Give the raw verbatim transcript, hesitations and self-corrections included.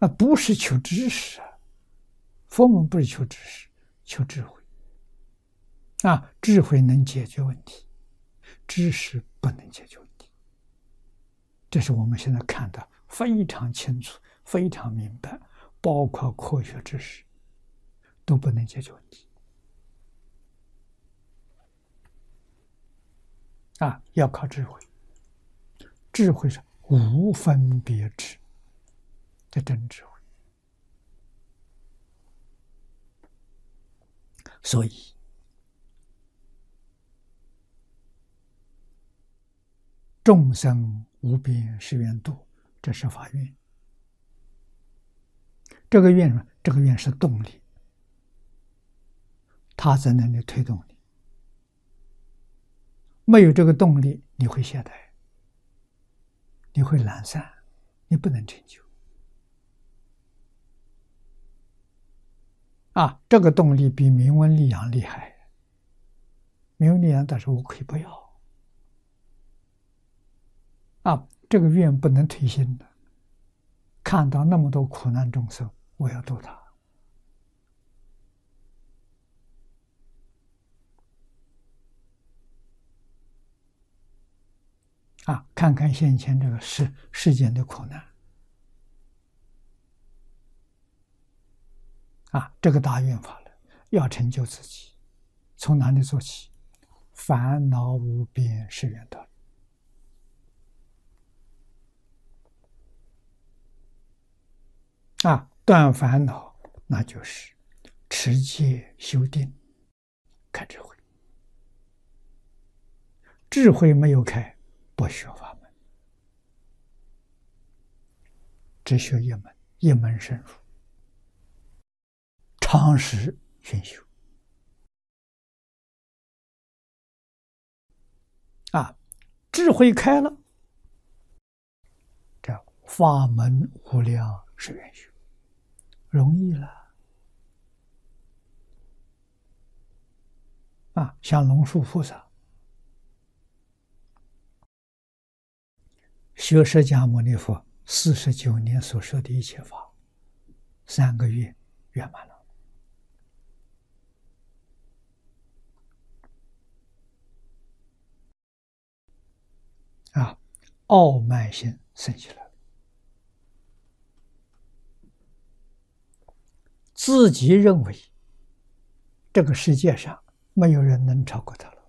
啊，不是求知识啊，佛门不是求知识，求智慧啊，智慧能解决问题，知识不能解决问题。这是我们现在看的非常清楚、非常明白，包括科学知识都不能解决问题啊，要靠智慧。智慧是无分别智，这真智慧。所以众生无边誓愿度，这是法愿。这个愿呢，这个愿是动力，它在那里推动你。没有这个动力，你会懈怠，你会懒散，你不能成就。啊，这个动力比名闻利养厉害。名闻利养，但是我可以不要。啊，这个愿不能退心的。看到那么多苦难众生，我要度他。啊，看看现前这个世世间的苦难。啊，这个大愿法了，要成就自己，从哪里做起？烦恼无边誓愿道。啊，断烦恼，那就是持戒修定，开智慧。智慧没有开，不学法门，只学一门，一门深入，长时熏修。啊，智慧开了，这法门无量誓愿修，容易了。啊，像龙树菩萨学释迦牟尼佛四十九年所说的一切法，三个月圆满了。啊，傲慢心生起来了，自己认为这个世界上没有人能超过他了。